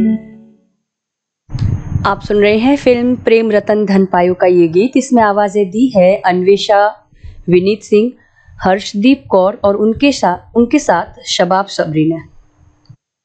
आप सुन रहे हैं फिल्म प्रेम रतन धन पायो का ये गीत। इसमें आवाजें दी है अन्वेषा, विनीत सिंह, हर्षदीप कौर और उनके साथ शबाब सबरी ने।